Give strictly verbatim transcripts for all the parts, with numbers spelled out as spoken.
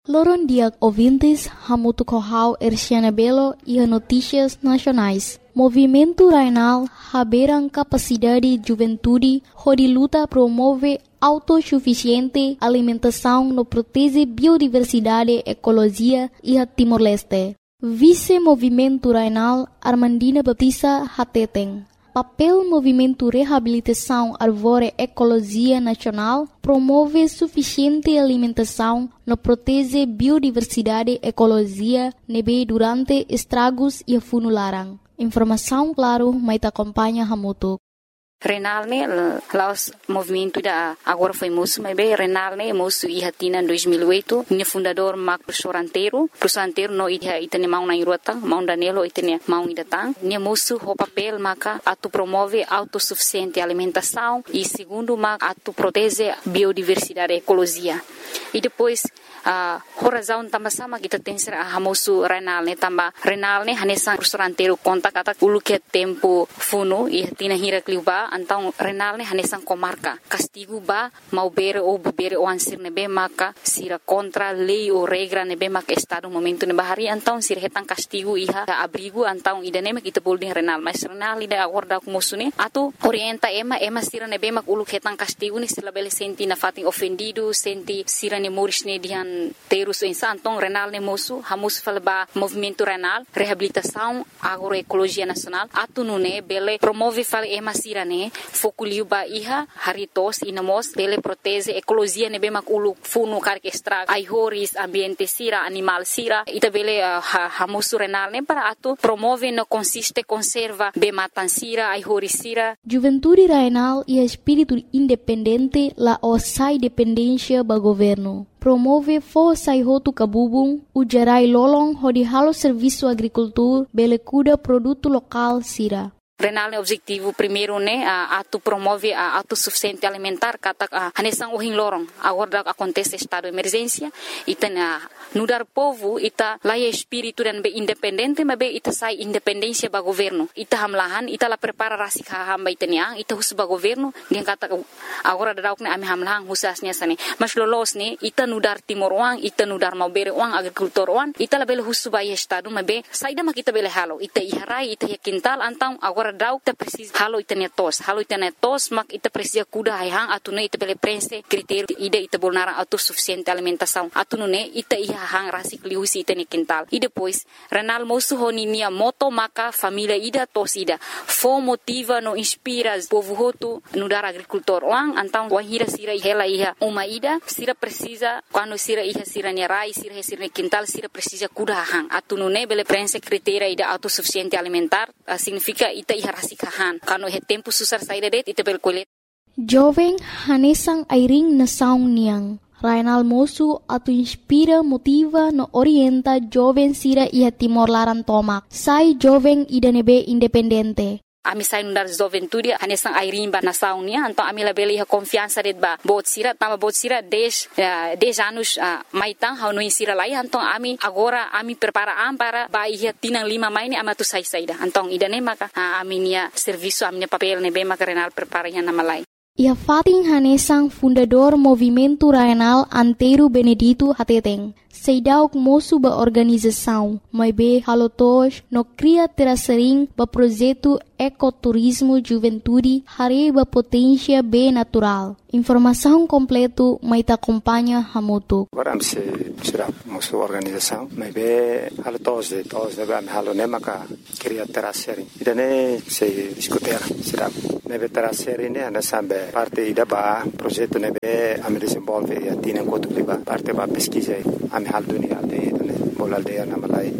Loron dia ouvintes, Hamutu Kohau Erciana Belo e a Notícias Nacionais. Movimento Rainal Haberan Capacidade Juventude, onde luta promove autossuficiente alimentação no protege biodiversidade, ecologia e a Timor-Leste. Vice-Movimento Rainal Armandina Batista Hateteng. Papel Movimento Reabilitação Arvore Ecologia Nacional promove suficiente alimentação no protege biodiversidade, ecologia, nebe durante estragos e funularan. Informação claro, mas acompanha Hamutu. Renal ne laos movimento da agora foi moço, mas bem Renal ne moço e hatina em dois mil e oito, minha fundador Marco Professor Anteiro, Professor Anteiro no ita itane mão na irota, mão Danilo itane mão idatang, minha moço o papel maca atu promove autossuficiente alimentação e segundo maca atu protege biodiversidade e ecologia. E depois a uh, razão também sama kita tem ser a moço Renal ne também Renal ne hanesan Professor Anteiro conta kata ulu que tempo funo e hatina hira kliuba então Renal ne hanesan comarca castigo ba mau bere ou bebere o ansir nebe maka sira contra lei ou regra nebe maka estado momento ne bahari então sira hetan castigo iha abrigo então idane mak kita bolding Renal mas Renal ida acorda com moço ne atu orienta ema ema sira nebe mak ulu hetan castigo ni sila bele senti na fating ofendido senti sira ne moris ne dihan terus insan então Renal ne moço hamus falba movimento Renal reabilitação agroecologia nacional atu nune bele promove fal ema sira ne fokuliu ba iha haritos inamos bele protege ecologia ne be mak ulu funu kar extra ai horis ambiente sira animal sira ita bele uh, hamus Renal ne para atu promove no consiste conserva be matan sira ai horis sira. Juventude Renal e espírito independente la osai dependência ba governo. Promove força e roto cabubung, o gerai lolong hodi halo serviço agricultura, bele cuida produto local sira. Renal é o objetivo primeiro né a atu promove a autossuficiente alimentar kata hanesan ohin lorong agora acontece estado de emergência ita na nudar povo ita laia espírito dan be independente mas be ita sai independência ba governo ita hamlahan ita la prepara rasi hamba ita niang ita hus ba governo dia kata agora dadauk ne ami hamlahan husasnya sane mas lolos ne ita nudar timor wang ita nudar mau bere wang agricultor wang ita la bele hus ba estado mas be saida mak ita bele halo ita iharai ita quintal antang agora dau ita precisa halo ita netos halo ita netos mak ita precisa kuda hang atune ita bele prense critério ida ita bolnara autossuficiente alimentação atune ita iha hang rasi kliusi ita ne quintal e depois Renal moço honinia moto maka família ida tos ida fo motiva no inspira povo hotu no dar agricultor wang antang wahira sira hela iha uma ida sira precisa quando sira iha sira ne rai sira sira ne quintal sira precisa kuda hang atune bele prense critério ida autossuficiente alimentar significa ita iha rasi kahan kano he tempo susar saída det ita bel kolet jovem hanesang airing na saung niang Renal moço atu inspira motiva no orienta jovem sira iha Timor Laran tomak sai jovem ida nebe independente. Ami sai nundar juventude hanesang airimba na saunia então ami la beli ha confiança det ba bot sira tama bot sira dez dez anos maitang ha no insira lai então ami agora ami prepara am para ba ia tinang lima maini ama tu sai saida então idane maka ami nia serviço ami papel ne be maka Renal prepara ya na malai. Ia fating hanesang fundador Movimento Renal Anteiro Benedito Hateteng. Seidauk moço ba organização, mas be halotos no cria terasering ba projeto ecoturismo juventude hare ba potência be natural. Informação completo mai ta acompanha Hamutu. Agora se será moço organização, mas be halotos de tos de ba halo ne maka cria terasering. Idane se discutir será ne be terasering ne ana sambe parte ida ba projeto ne be am desenvolve e atina quanto ba parte ba pesquisa am hal dunia aldeia ne bol aldeia na malai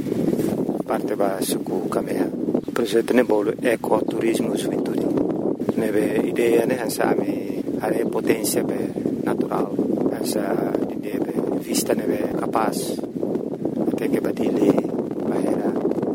parte ba suku kamea projeto ne bol ecoturismo juventude ne be ideia ne hansa ami are potência be natural hansa ideia be vista ne be capaz até que badile bahera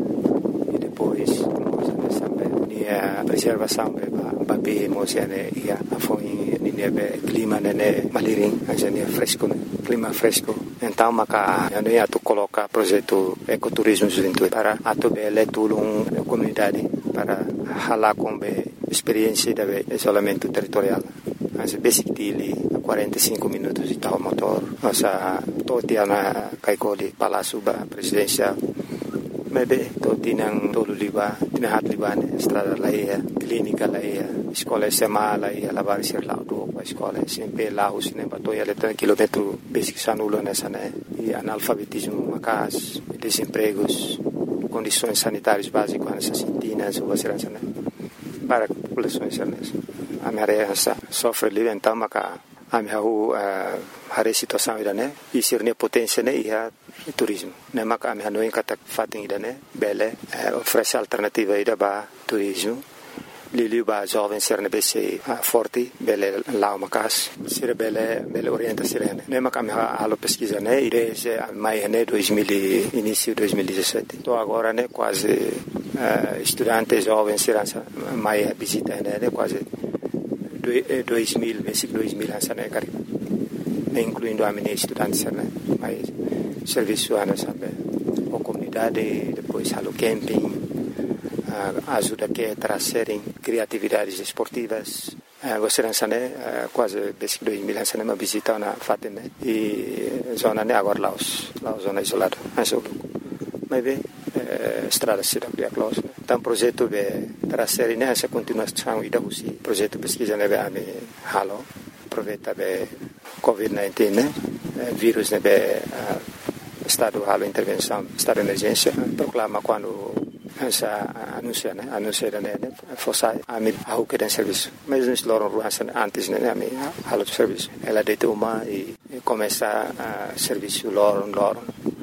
e depois nós ne sambe nia preservação be ba be mosiane ia afoi ne be clima ne maliring hansa ne fresco clima fresco. Então, maka ano ia tu coloca projeto ecoturismo juventude para atu bele tulung comunidade para hala com be experiência de isolamento territorial. Mas basic dele quarenta e cinco minutos de tal motor. Nossa, todo dia na Kaikoli, Palácio Presidencial. Maybe todo tinang tolo liba, tinahat liba ne, estrada laia, clínica laia, escola S M A laia, lavar ser lá do escola S M P lá, os nem bato ia letra quilômetro basic sanulo nessa né, e analfabetismo macas, desempregos, condições sanitárias básicas nessas sintinas ou assim né, para populações nessa. A minha área sofre livre então maca, a minha rua a situação ida né, e ser ne potência né, e a turismo. Ne maka ami hanoi kata fating ida ne bele oferece alternativa ida ba turismo. Liliu ba jovem ser ne bese forte bele lao makas ser bele bele orienta sirene. Ne maka ami halo pesquisa ne desde mai ne dois mil início dois mil e dezessete. Tô agora ne quase uh, estudante jovem ser mai visita ne quase dois mil mês dois mil ansa ne cari. Incluindo a minha estudante né, mais serviço ana sabe, a comunidade, depois halo camping, uh, ajuda que trazerem criatividades esportivas. Uh, você não né, uh, quase basic dois mil anos uma visita na Fatima e zona né agora Laos, Laos zona isolada, assim mas bem estrada cidade de Laos. Então projeto de trazer né essa continuação e da usi projeto pesquisa né a me halo aproveita be covid dezenove né vírus né be estado halo intervenção estado de emergência proclama quando essa anuncia né anuncia né força a me ao que den serviço mas nos loram ruança antes né a me halo serviço ela deita uma e começa a serviço loram loram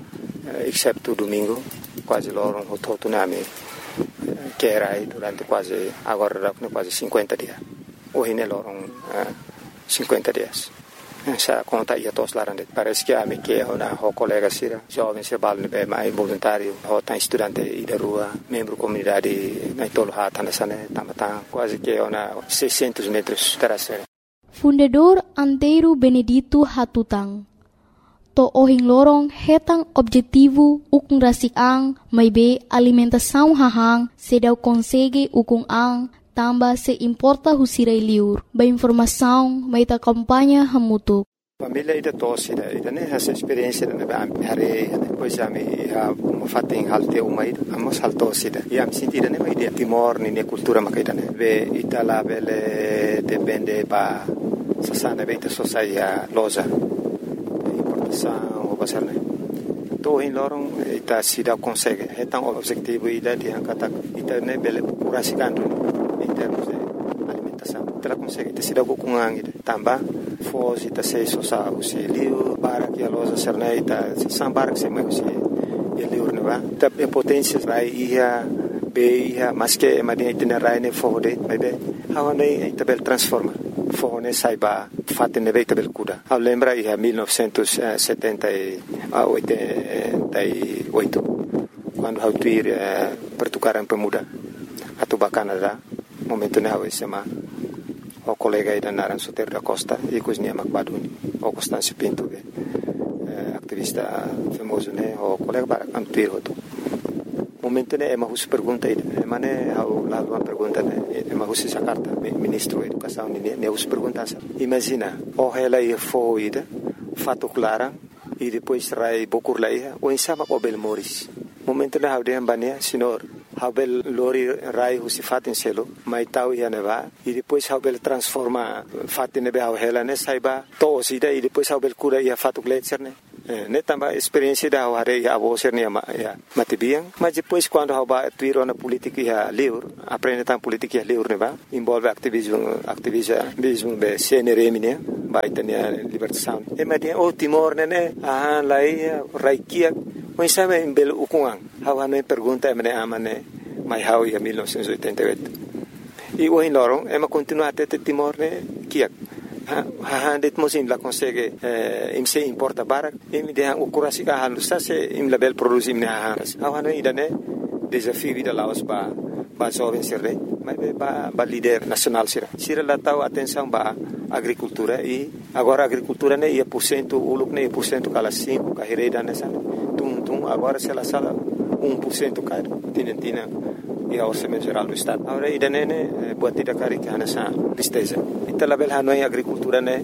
exceto domingo quase loram o todo né me que era aí durante quase agora quase cinquenta dias hoje né loram cinquenta dias. Essa conta ia todos lá dentro. Parece que a minha que é uma colega sira, jovem se bala bem mais voluntário, ou tá estudante e da rua, membro comunidade na tolo hata nessa né, tamata quase que é uma seiscentos metros terasera. Fundador Antero Benedito Hatutang. To ohing lorong hetang objetivo ukung rasik ang may be alimentação hahang sedau consegue ukung ang tamba se importa husirai liur. Ba informação may ta kampanya hamutuk. Família ida tosse ida ida né essa experiência da ba hare depois a me a fating halte uma ida amos haltosse ida e am sentida né mai de Timor ni ne cultura makaida né ve ita la bele depende ba sasana beta sociedade loja importação o basar né to in lorong ita sida consegue hetang objetivo ida di angkata ita ne bele purasikando em termos de alimentação. Ela consegue ter sido com angin também fosse ita sei sosa usi liu para que a loja serneita sambar que se mais usi e liu ne va ta potência vai ia be ia mas que madinha itinerai ne fode vai be hawa ne ita bel transforma fone saiba fatte ne veita bel kuda a lembra ia mil novecentos e setenta e oito quando hau tuir pertukaran pemuda atau Canada momento na hawa sema o colega ida naran Soter da Costa e cozinha Macbaduni o Constâncio Pinto eh, activista famoso né o colega para amtuir outro momento né é uma russa pergunta ida é mané ao lado uma pergunta né é uma russa Jakarta ministro da educação né né russa pergunta imagina o ela ia foi ida fato clara e depois rai bokur laia o insama o bel moris momento né ao de ambania senhor Habel lori rai husi fatin selo mai tau ia neva e depois Habel transforma fatin nebe ao hela ne saiba to sida e depois Habel cura ia fatu gletser ne ne tamba experiência da hare ia avoser ne ma ia matibiang mas depois quando haba tuiro na política ia liur aprende tam política ia liur neva envolve ativismo ativismo be C N R M ne vai ter libertação e madia o Timor ne ah lai raikia o insama em belo ukungang hawa no pergunta mene amane mai hau ia mil novecentos e oitenta e oito e o in lorong ema continua até Timor ne kiak ha ha det mosim la consegue eh, im se importa barak im de o kurasi ka halu sa se im label produzim ne ha hawa no idane desafio vida laos ba ba jovem serre mas ba ba líder nacional sira sira la tau atenção ba agricultura e agora agricultura ne ia por cento uluk ne por cento kala cinco ka hereda nessa tum tum agora se la sala um por cento cai tinentina e a orçamento geral do estado agora ida ne ne buat tidak kari kana sa tristeza ita label hanoi agricultura ne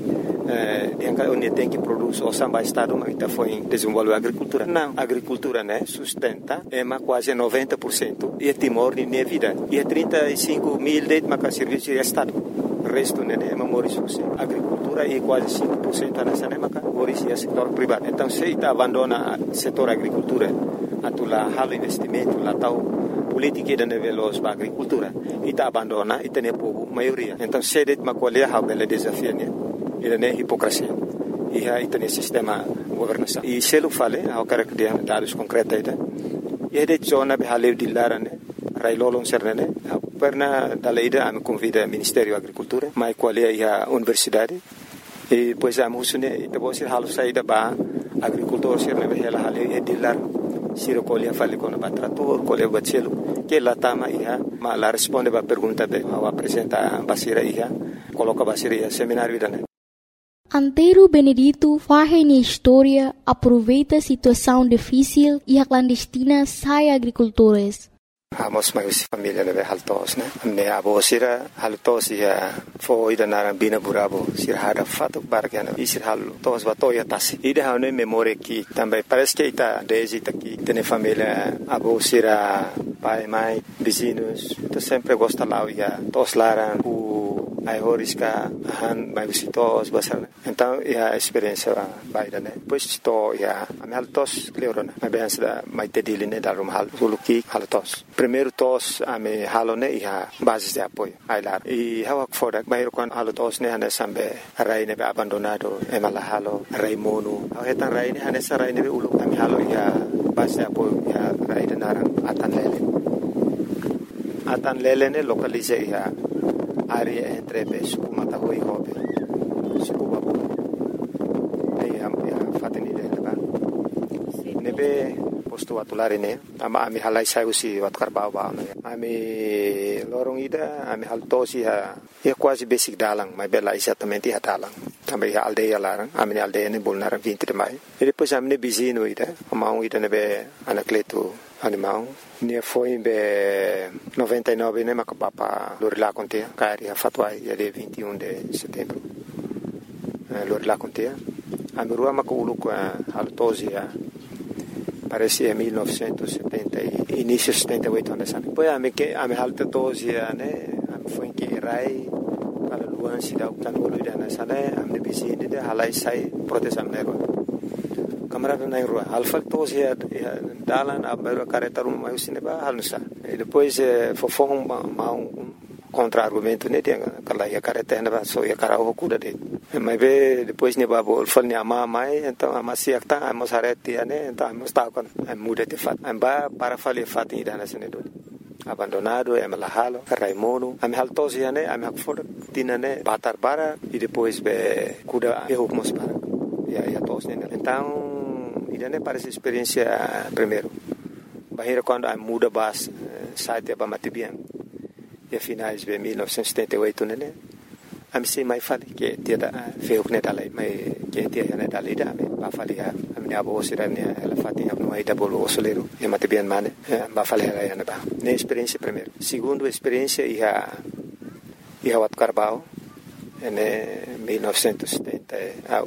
Dia que onde tem que produzir o samba estado, mas está foi desenvolver a agricultura. Não, a agricultura, né, sustenta é mais quase noventa por cento e é Timor de minha vida. E é trinta e cinco mil de mais serviço de estado. O resto, né, é memória a agricultura é quase cinco por cento nessa né, mas é setor privado. Então, se está abandona o setor agricultura, a tu lá halo investimento, lá tal política da nível da agricultura, e está abandona e tem povo maioria. Então, se é uma colher há bela desafio, né? Ele é hipocrisia. E aí tem sistema governação. E se ele fala, eu quero que dê dados concretos, e de zona behaleu de lara, né? Railolong serne, perna dalla ida a me convida ao Ministério da Agricultura, mas qual é a universidade? E depois a musune, e depois ir halu saída ba agricultor serne behela halu e de lar, siro colhe fale com o trator, colhe bacelo, que lá tama ia, mas lá responde a pergunta de, ao apresenta basira ia, coloca basira ia seminário vida. Antero Benedito faz na história, aproveita a situação difícil e a clandestina sai agricultores. Amos mais família leve haltos, né? Me abo sira haltos ia foi da na bina burabo sira hada fato bargana e sira haltos batoya tasi. Ida hane memória que também parece que está desde aqui tem família abo sira pai mãe vizinhos, então sempre gosta lá ia tos laran o ai horisca han mai visitos basar. Então ia experiência baida, né? Pois to ia am haltos cleorona. Mas bem da mai tediline da rum hal suluki haltos. Primeiro tos ame halone ia basis de apoio ai lar e hawak fodak bayro kan halo tos ne hane sambe rai ne be abandonado e mala halo rai monu hetan rai ne hane sarai ne be ulu ame halo ia basis de apoio ia rai de narang atan lele atan lele ne localize ia area entre be suku mata hoi hobe suku babu e am ia fateni de ba ne be posto atulari ne ama ami halai sai usi wat karbau ba ami lorong ida ami haltosi ha e quase basic dalang mas bela exatamente ha dalang também a aldeia lá ami aldeia ne bolnar vinte de mai e depois ami ne bizino ida amau ida ne be anacleto animal ne foi be noventa e nove ne makapapa lorila conte cari ha fatuai de vinte e um de setembro lorila conte ami rua makulu com haltosi ha parece mil novecentos e setenta e início de setenta e oito anos. Depois a me que a me alta doze né, a me foi que rai para luan se dá o canolo de nessa né, a me bizine de halai sai proteção nero. Camarada na rua, alfa doze dalan a me careta rum mais cinema halsa. E depois fofo um contra-argumento né, tem aquela ia careta na só ia cara o cuida de. Mas be depois ne babo falni ama mai então ama siak ta ama sareti ane então ama sta kon muda de fat amba para fali fat ida na sene do abandonado é malahalo raimono am haltosi ane am hakfor tinane batar para e depois be cuda e hukmos para ya ya tos ne então ida ne parece experiência primeiro bahira quando am muda bas site ba matibian e finais be mil novecentos e setenta e oito né am se mai fali que dia da feu que dalai mai que dia ne dalai da me ba fali a me abo sira ne ela fati no ai da bolo solero e mate bien mane ba fali ela ne ba ne experiência primeiro segundo experiência ia ia wat carbao ne mil novecentos e setenta a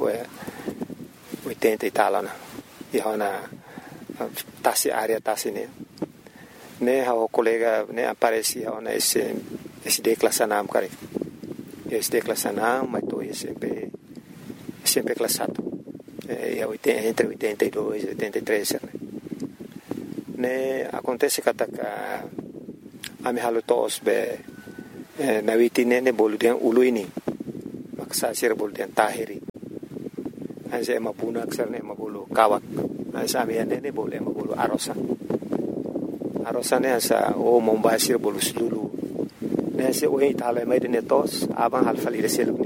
oitenta e tal na ia na tasi área tasi ne ne ha o colega ne aparecia na esse esse declassanam cara este classana mas tô sempre sempre classado é oitenta entre oitenta e dois oitenta e três né acontece que a a me halo tos be na vitine ne boludian uluini maksa sir boludian tahiri anse mapuna aksarne mabulu kawak anse amiane ne bolu mabulu arosa arosa ne asa o mombasir bolu sulu nesse o itala mai de netos aban hal falir selu